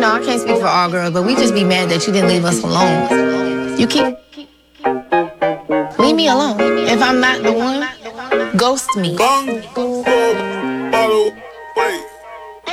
know, I can't speak for all girls, but we just be mad that you didn't leave us alone. You keep... Leave me alone. If I'm not the one, ghost me. Bang, bottle.